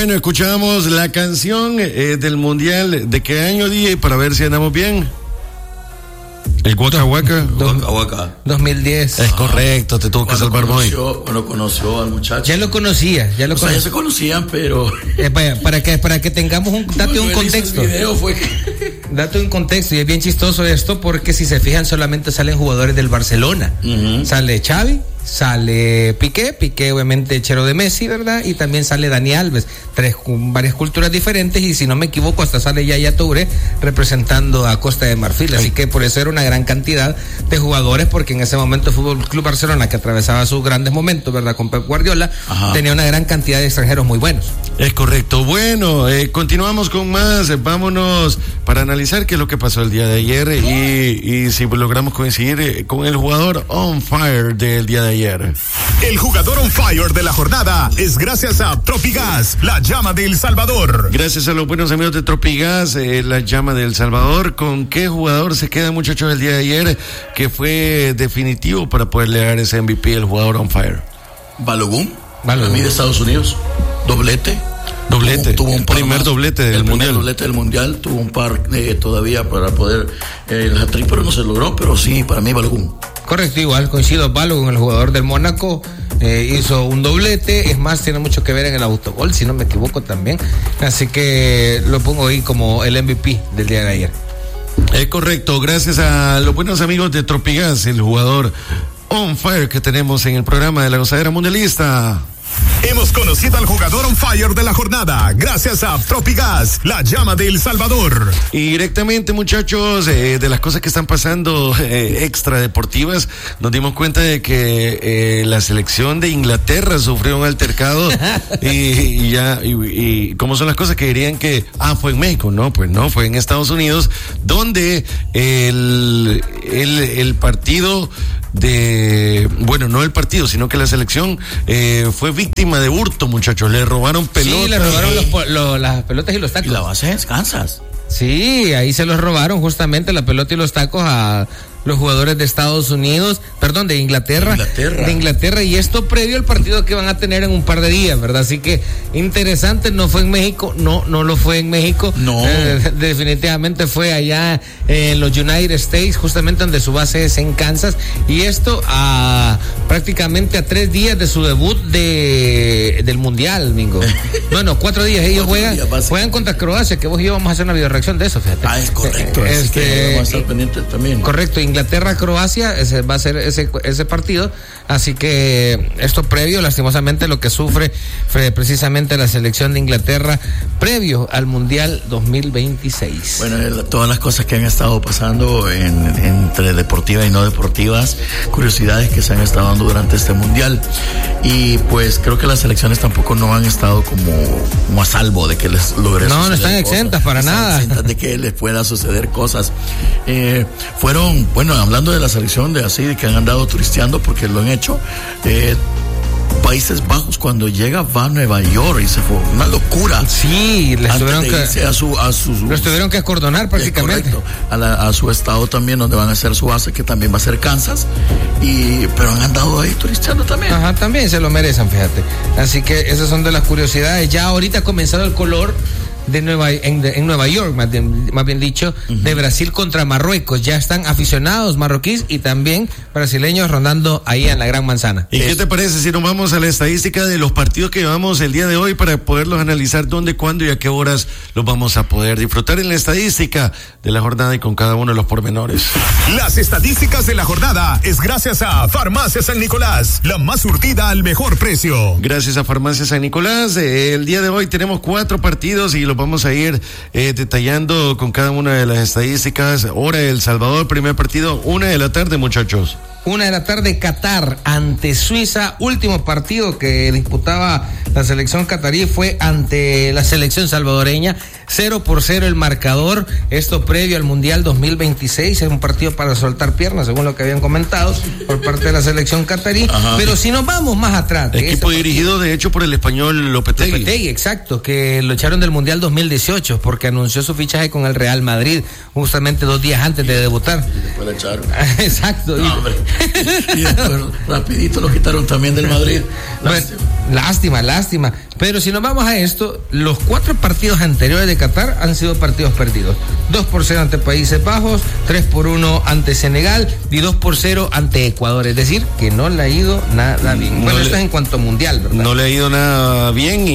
Bueno, escuchamos la canción del Mundial. ¿De qué año, DJ? Para ver si andamos bien. El Waka Waka. 2010. Es correcto, te tuvo que salvar muy. Cuando conoció al muchacho. Ya lo conocía, ya se conocían, pero. Para que tengamos date un contexto. El video fue Date un contexto, y es bien chistoso esto porque si se fijan solamente salen jugadores del Barcelona. Sale Xavi, sale Piqué obviamente chero de Messi, ¿verdad? Y también sale Dani Alves, varias culturas diferentes, y si no me equivoco hasta sale Yaya Touré representando a Costa de Marfil, así que por eso era una gran cantidad de jugadores, porque en ese momento el Fútbol Club Barcelona, que atravesaba sus grandes momentos, ¿verdad? Con Pep Guardiola, tenía una gran cantidad de extranjeros muy buenos. Es correcto. Bueno, continuamos con más, vámonos para analizar qué es lo que pasó el día de ayer y si logramos coincidir con el jugador on fire del día de ayer. El jugador on fire de la jornada es gracias a Tropigas, la llama de El Salvador. Gracias a los buenos amigos de Tropigas, la llama de El Salvador. ¿Con qué jugador se queda, muchachos, el día de ayer que fue definitivo para poderle dar ese MVP al jugador on fire? Balogun. Para mí de Estados Unidos, doblete, tuvo un primer doblete del mundial. El doblete del mundial, tuvo un par todavía para poder el hat-trick, pero no se logró, pero sí, para mí Balogun. Correcto, igual coincido, Balogun, el jugador del Mónaco, hizo un doblete, es más, tiene mucho que ver en el autogol, si no me equivoco también, así que lo pongo ahí como el MVP del día de ayer. Es correcto, gracias a los buenos amigos de Tropigas, el jugador on fire que tenemos en el programa de la Gozadera Mundialista. Hemos conocido al jugador on fire de la jornada gracias a Tropigas, la llama de El Salvador. Y directamente, muchachos, de las cosas que están pasando extra deportivas, nos dimos cuenta de que la selección de Inglaterra sufrió un altercado y cómo son las cosas que dirían que fue en México. No, pues no, fue en Estados Unidos, donde el partido no el partido, sino que la selección fue víctima de hurto, muchachos. Le robaron pelotas. Sí, le robaron las pelotas y los tacos. Y la base es Kansas. Sí, ahí se los robaron justamente la pelota y los tacos a los jugadores de Estados Unidos, perdón, de Inglaterra. De Inglaterra, y esto previo al partido que van a tener en un par de días, ¿verdad? Así que interesante, no fue en México, no lo fue en México. No. Definitivamente fue allá en los United States, justamente donde su base es en Kansas, y esto prácticamente a 3 días de su debut del Mundial, Mingo. Bueno, 4 días, ellos juegan contra Croacia, que vos y yo vamos a hacer una videoreacción de eso, fíjate. Es correcto, así que vamos a estar pendientes también. Correcto, Inglaterra-Croacia, ese va a ser ese partido, así que esto previo, lastimosamente, lo que sufre precisamente la selección de Inglaterra previo al Mundial 2026. Bueno, todas las cosas que han estado pasando entre deportivas y no deportivas, curiosidades que se han estado dando durante este Mundial, y pues creo que las selecciones tampoco no han estado como a salvo de que les logre suceder. No están exentas para nada. Exentas de que les pueda suceder cosas. Bueno, hablando de la selección de que han andado turisteando, porque lo han hecho, Países Bajos, cuando va a Nueva York, y se fue una locura. Sí, les tuvieron que acordonar prácticamente. Correcto, a su estado también, donde van a hacer su base, que también va a ser Kansas, pero han andado ahí turisteando también. Ajá, también se lo merecen, fíjate. Así que esas son de las curiosidades. Ya ahorita ha comenzado el color en Nueva York, más bien dicho, de Brasil contra Marruecos. Ya están aficionados marroquíes y también brasileños rondando ahí en la Gran Manzana. ¿Y qué te parece si nos vamos a la estadística de los partidos que llevamos el día de hoy para poderlos analizar dónde, cuándo y a qué horas los vamos a poder disfrutar en la estadística de la jornada y con cada uno de los pormenores? Las estadísticas de la jornada es gracias a Farmacia San Nicolás, la más surtida al mejor precio. Gracias a Farmacia San Nicolás, el día de hoy tenemos 4 partidos y los vamos a ir detallando con cada una de las estadísticas. Hora El Salvador, primer partido, 1:00 p.m, muchachos. 1:00 p.m, Qatar ante Suiza. Último partido que disputaba la selección catarí fue ante la selección salvadoreña. 0-0 el marcador. Esto previo al Mundial 2026. Es un partido para soltar piernas, según lo que habían comentado por parte de la selección catarí. Ajá. Pero si nos vamos más atrás. Equipo dirigido, de hecho, por el español Lopetegui. Lopetegui, exacto, que lo echaron del Mundial 2018 porque anunció su fichaje con el Real Madrid justamente 2 días antes de debutar. Y después lo echaron. Exacto. No, hombre. Y después rapidito lo quitaron también del Madrid. Lástima. Pero si nos vamos a esto, los 4 partidos anteriores de Qatar han sido partidos perdidos. 2-0 ante Países Bajos, 3-1 ante Senegal y 2-0 ante Ecuador. Es decir, que no le ha ido nada bien. Bueno, esto es en cuanto a mundial, ¿verdad? No le ha ido nada bien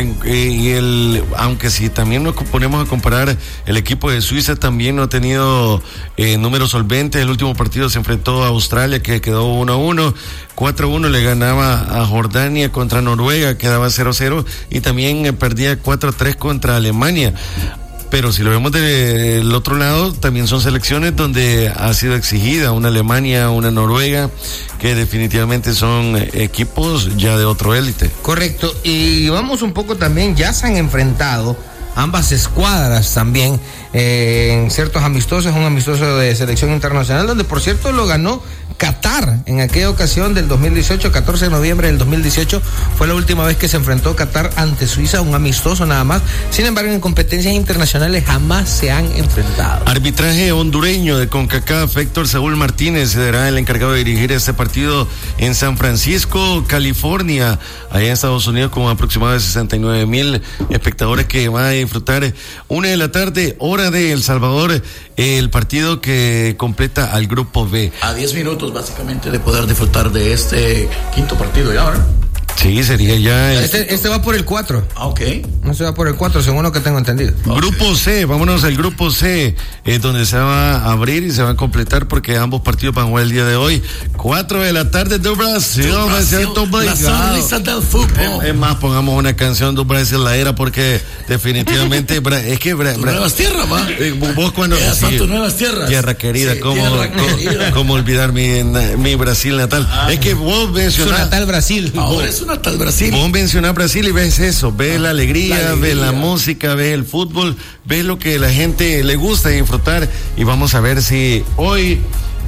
y aunque si también nos ponemos a comparar, el equipo de Suiza también no ha tenido números solventes. El último partido se enfrentó a Australia, que quedó 1-1. 4-1 le ganaba a Jordania, contra Noruega quedaba 0-0 y también perdía 4-3 contra Alemania. Pero si lo vemos del otro lado, también son selecciones donde ha sido exigida una Alemania, una Noruega, que definitivamente son equipos ya de otro élite. Correcto, y vamos un poco también, ya se han enfrentado ambas escuadras también en ciertos amistosos, un amistoso de selección internacional, donde por cierto lo ganó Qatar en aquella ocasión del 2018, 14 de noviembre del 2018, fue la última vez que se enfrentó Qatar ante Suiza, un amistoso nada más. Sin embargo, en competencias internacionales jamás se han enfrentado. Arbitraje hondureño de CONCACAF. Héctor Saúl Martínez será el encargado de dirigir este partido en San Francisco, California, allá en Estados Unidos, con aproximadamente 69,000 espectadores que van a disfrutar 1:00 p.m, hora de El Salvador, el partido que completa al grupo B. A 10 minutos básicamente de poder disfrutar de este quinto partido ya, ¿verdad? Sí, sería ya... Este va por el 4. Ah, ok. Este va por el 4, según lo que tengo entendido. Okay. Grupo C, vámonos al grupo C, donde se va a abrir y se va a completar porque ambos partidos van a jugar el día de hoy. 4:00 p.m. de Brasil, la sonrisa del fútbol. Es más, pongamos una canción de Brasil la era porque definitivamente es que nuevas tierras, va. Vos cuando son tus nuevas tierras. Tierra querida, sí, ¿cómo olvidar mi Brasil natal? Es que vos mencionás su natal Brasil. Ahora es natal Brasil. Vos mencionás Brasil y ves eso, ves la alegría, ves la música, ves el fútbol, ves lo que la gente le gusta disfrutar y vamos a ver si hoy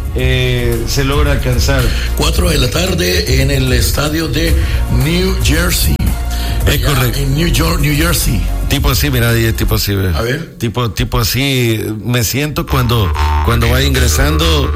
se logra alcanzar. 4:00 p.m. en el estadio de New Jersey. Es correcto. En New Jersey. Tipo así, mira, tipo así. A ver. Tipo así me siento cuando va ingresando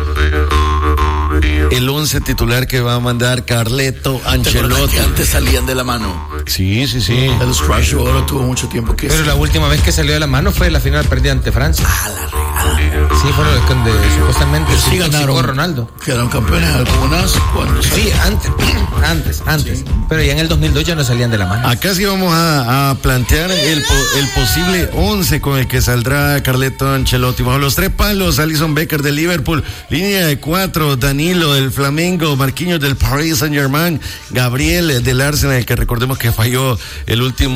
el 11 titular que va a mandar Carleto Ancelotti. Que antes salían de la mano. Sí. El Scratch ahora tuvo mucho tiempo que... Pero la última vez que salió de la mano fue la final perdida ante Francia. La regada. Sí, fue donde supuestamente sí ganaron. Ronaldo. Quedaron campeones algunas. Sí, antes. Sí. Pero ya en el 2002 ya no salían de la mano. Acá sí vamos a plantear el posible 11 con el que saldrá Carleto Ancelotti. Bajo los 3 palos, Alisson Becker del Liverpool, línea de 4, Danilo del Flamengo, Marquinhos del Paris Saint-Germain, Gabriel del Arsenal, que recordemos que falló el último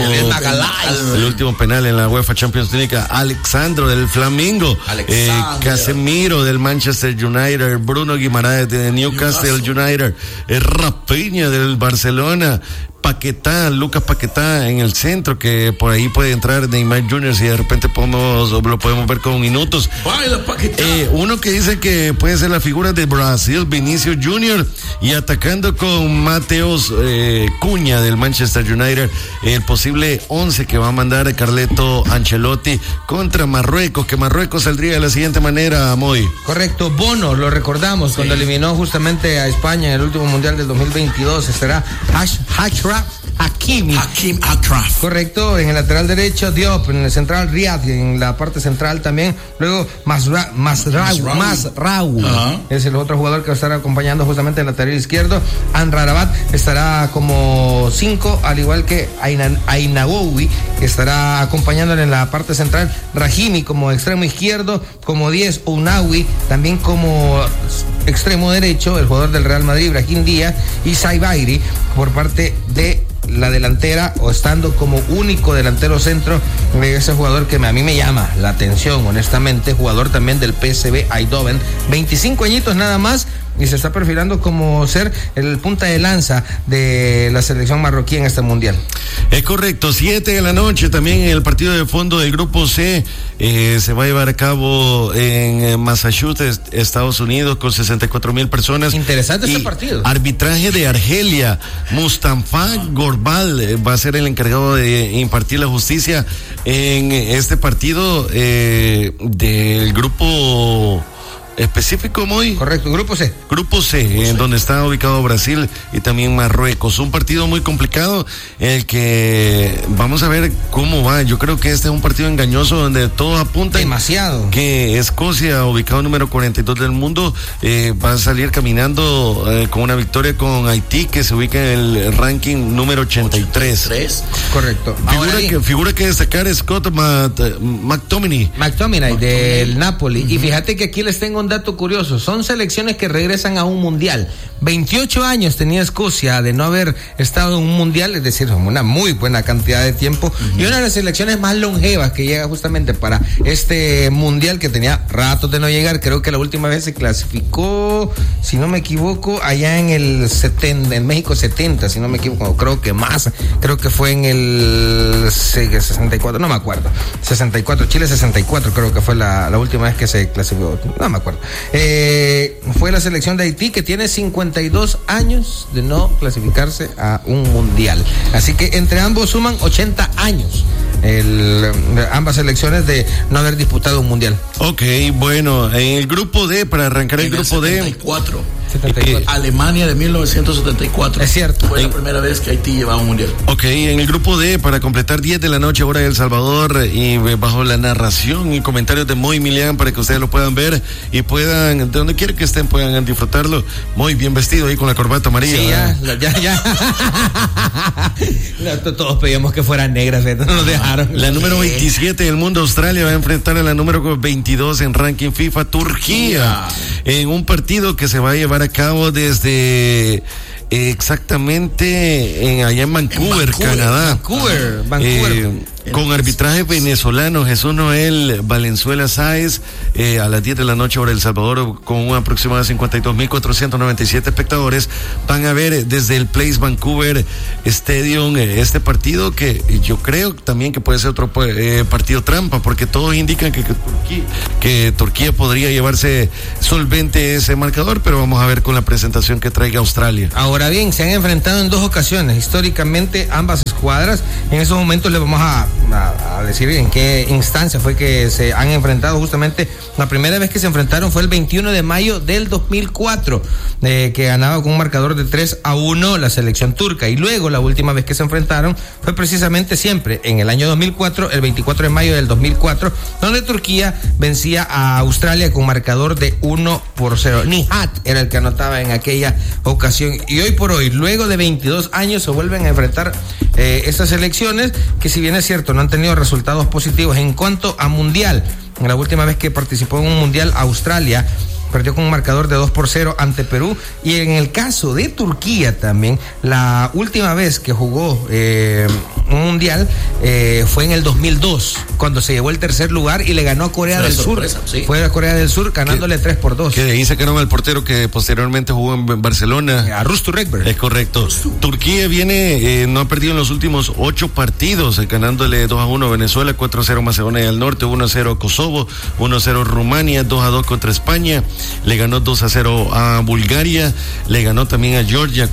penal en la UEFA Champions League, Alexandro del Flamengo, Casemiro del Manchester United, Bruno Guimaraes de Newcastle United, Rafinha del Barcelona, Lucas Paquetá en el centro, que por ahí puede entrar Neymar Jr. si de repente lo podemos ver con minutos. Uno que dice que puede ser la figura de Brasil, Vinicius Jr., y atacando con Mateus Cunha del Manchester United, el posible 11 que va a mandar Carleto Ancelotti contra Marruecos, que Marruecos saldría de la siguiente manera, Moy. Correcto, Bono, lo recordamos, cuando eliminó justamente a España en el último mundial del 2022, estará Hakimi. Hakim Achraf. Correcto, en el lateral derecho Diop, en el central Riyad, en la parte central también. Luego Mazraoui es el otro jugador que va a estar acompañando justamente el lateral izquierdo. Amrabat estará como 5, al igual que Ainaoui, que estará acompañándole en la parte central. Rahimi como extremo izquierdo, como 10 Ounaoui, también como extremo derecho, el jugador del Real Madrid, Brahim Díaz, y Saibairi por parte de la delantera, o estando como único delantero centro de ese jugador que a mí me llama la atención, honestamente, jugador también del PSV Eindhoven, 25 añitos nada más, y se está perfilando como ser el punta de lanza de la selección marroquí en este mundial. Es correcto, 7:00 p.m. también en el partido de fondo del grupo C se va a llevar a cabo en Massachusetts, Estados Unidos, con 64,000 personas. Interesante ese partido. Arbitraje de Argelia, Mustafa Gorbal va a ser el encargado de impartir la justicia en este partido del grupo específico, muy correcto, grupo C. Grupo C, en donde está ubicado Brasil y también Marruecos. Un partido muy complicado, el que vamos a ver cómo va. Yo creo que este es un partido engañoso donde todo apunta demasiado que Escocia, ubicado número 42 del mundo, va a salir caminando con una victoria con Haití, que se ubica en el ranking número 83. Correcto. Figura que destacar es Scott McTominay del Napoli. Y fíjate que aquí les tengo un dato curioso, son selecciones que regresan a un mundial. 28 años tenía Escocia de no haber estado en un mundial, es decir, una muy buena cantidad de tiempo, y una de las selecciones más longevas que llega justamente para este mundial, que tenía ratos de no llegar. Creo que la última vez se clasificó, si no me equivoco, allá en el 70, en México 70, si no me equivoco, creo que más, creo que fue en el 64, no me acuerdo, 64, Chile 64 creo que fue la última vez que se clasificó, no me acuerdo. Fue la selección de Haití, que tiene 52 años de no clasificarse a un mundial. Así que entre ambos suman 80 años. Ambas selecciones de no haber disputado un mundial. Ok, bueno, en el grupo D, para arrancar el grupo D. 74. Alemania de 1974. Es cierto. Fue la primera vez que Haití llevaba un mundial. Ok, en el grupo D, para completar 10 de la noche, hora de El Salvador, y bajo la narración y comentarios de Moy Milian, para que ustedes lo puedan ver y puedan, de donde quiera que estén, puedan disfrutarlo. Muy bien vestido ahí con la corbata amarilla. Sí, ya. Todos pedíamos que fueran negras, no nos dejaron. La número 27 del mundo, Australia, va a enfrentar a la número 22 en ranking FIFA, Turquía, en un partido que se va a llevar a cabo desde exactamente allá en Vancouver, Canadá. Vancouver. Con arbitraje venezolano, Jesús Noel Valenzuela Sáez, a las 10 de la noche hora El Salvador, con un aproximado de 52.497 espectadores. Van a ver desde el Place Vancouver Stadium este partido, que yo creo también que puede ser otro partido trampa, porque todos indican que Turquía podría llevarse solvente ese marcador, pero vamos a ver con la presentación que traiga Australia. Ahora bien, se han enfrentado en 2 ocasiones históricamente ambas escuadras. En esos momentos les vamos a decir en qué instancia fue que se han enfrentado. Justamente la primera vez que se enfrentaron fue el 21 de mayo del 2004, que ganaba con un marcador de 3-1 la selección turca, y luego la última vez que se enfrentaron fue precisamente siempre en el año 2004, el 24 de mayo del 2004, donde Turquía vencía a Australia con marcador de 1-0. Nihat era el que anotaba en aquella ocasión, y hoy por hoy, luego de 22 años, se vuelven a enfrentar estas selecciones, que si bien es cierto no han tenido resultados positivos en cuanto a mundial. La última vez que participó en un mundial, Australia perdió con un marcador de 2-0 ante Perú, y en el caso de Turquía también, la última vez que jugó un mundial fue en el 2002, cuando se llevó el tercer lugar y le ganó a Corea del Sur. Sí. Fue a Corea del Sur ganándole 3-2. Que de ahí sacaron al portero que posteriormente jugó en Barcelona. A Rustu Rekber. Es correcto. Turquía viene, no ha perdido en los últimos 8 partidos, ganándole 2-1 a Venezuela, 4-0 Macedonia del Norte, 1-0 Kosovo, 1-0 Rumania, 2-2 contra España. Le ganó 2-0 a Bulgaria, le ganó también a Georgia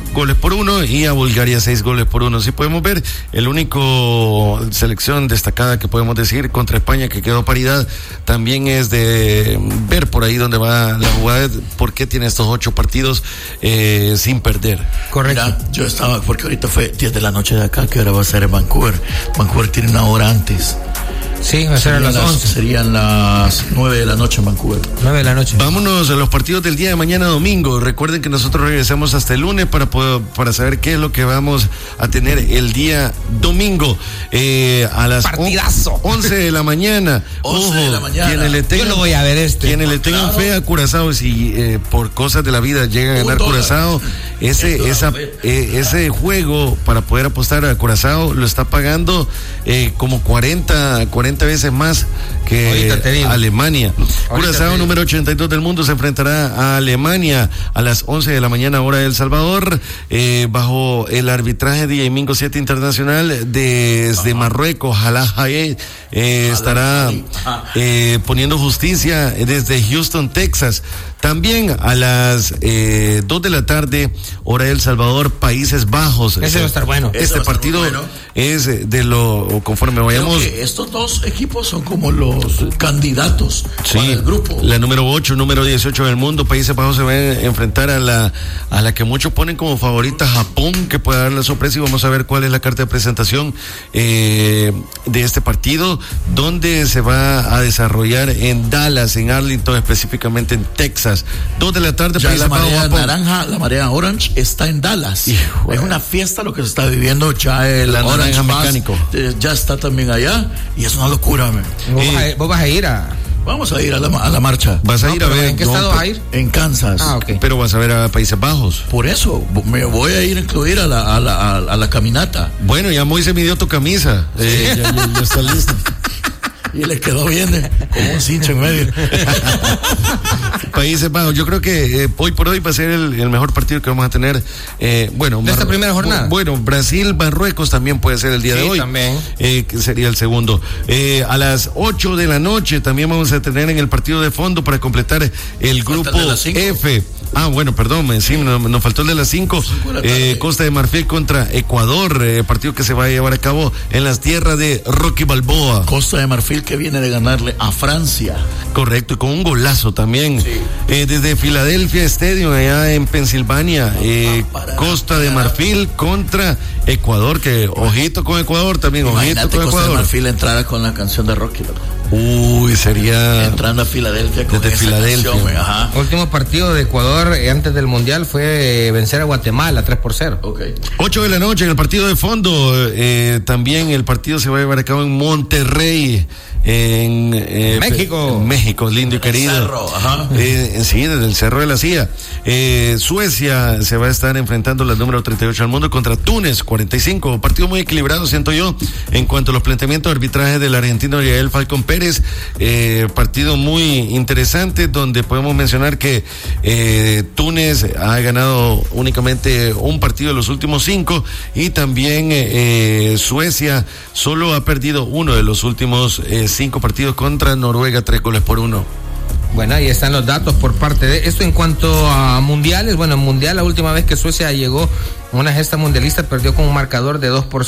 4-1 y a Bulgaria 6-1. Si podemos ver, el único selección destacada que podemos decir contra España que quedó paridad, también es de ver por ahí dónde va la jugada, por qué tiene estos 8 partidos sin perder. Correcto. Mira, yo estaba, porque ahorita fue 10 de la noche de acá, que ahora va a ser en Vancouver. Vancouver tiene una hora antes. Sí, va a ser a las 11. Serían las 9 de la noche en Vancouver. 9 de la noche. Vámonos a los partidos del día de mañana domingo. Recuerden que nosotros regresamos hasta el lunes para saber qué es lo que vamos a tener el día domingo. A las 11 de la mañana. 11 de la mañana. Yo lo voy a ver Quienes le tengan fe a Curazao, si por cosas de la vida llegan a ganar Curazao, ese juego para poder apostar a Curazao lo está pagando como 40 veces más que Alemania. Curazao, número 82 del mundo, se enfrentará a Alemania a las 11 de la mañana, hora de El Salvador, bajo el arbitraje de Mingo 7 Internacional desde Marruecos. Jalá Hayed estará poniendo justicia desde Houston, Texas. También a las 2 de la tarde, hora de El Salvador, Países Bajos. Ese va a estar bueno. Este partido es de lo conforme vayamos. Creo que estos dos equipos son como los candidatos para el grupo. La número 8, número 18 del mundo, Países Bajos se va a enfrentar a la que muchos ponen como favorita, Japón, que puede dar la sorpresa, y vamos a ver cuál es la carta de presentación de este partido, donde se va a desarrollar en Dallas, en Arlington, específicamente en Texas. 2 de la tarde, ya Países la marea Bajos, Japón. Naranja, la marea orange está en Dallas. Es una fiesta lo que se está viviendo, ya el la Orange mecánico ya está también allá, y es una locura, man. ¿Vos vas a ir a...? Vamos a ir a la marcha. Vas a ir a ver. ¿En qué estado vas a ir? En Kansas. Ok. Pero vas a ver a Países Bajos. Por eso, me voy a ir a incluir a la caminata. Bueno, ya Moisés midió tu camisa. Ya está listo. Y le quedó bien, como un cincho en medio. Países Bajos, yo creo que hoy por hoy va a ser el mejor partido que vamos a tener. Bueno, de esta primera jornada. Bueno, Brasil-Marruecos también puede ser el día de hoy. También. Que sería el segundo. A las 8 de la noche también vamos a tener en el partido de fondo para completar el grupo F. Bueno, perdón, sí, nos faltó el de las 5. Costa de Marfil contra Ecuador, partido que se va a llevar a cabo en las tierras de Rocky Balboa. Costa de Marfil, que viene de ganarle a Francia. Correcto, y con un golazo también. Sí. Desde Philadelphia Stadium, allá en Pensilvania, Costa de Marfil contra Ecuador, que ojito con Ecuador también. Imagínate ojito con Costa Ecuador. de Marfil entrara con la canción de Rocky, ¿verdad? Uy, sería entrando a Filadelfia con desde esa Filadelfia. canción, ajá. Último partido de Ecuador antes del Mundial fue vencer a Guatemala 3-0. Okay. 8 de la noche en el partido de fondo. También el partido se va a llevar a cabo en Monterrey, en México. México, lindo y querido. Cerro, ajá. Sí, desde el Cerro de la Silla. Suecia se va a estar enfrentando la número 38 del mundo contra Túnez 45. Partido muy equilibrado, siento yo, en cuanto a los planteamientos de arbitraje del argentino Yael Falcón Pérez. Partido muy interesante, donde podemos mencionar que Túnez ha ganado únicamente un partido de los últimos 5, y también Suecia solo ha perdido uno de los últimos 5 partidos contra Noruega, 3-1. Bueno, ahí están los datos por parte de esto. En cuanto a mundiales, bueno, en mundial la última vez que Suecia llegó a una gesta mundialista perdió con un marcador de 2-0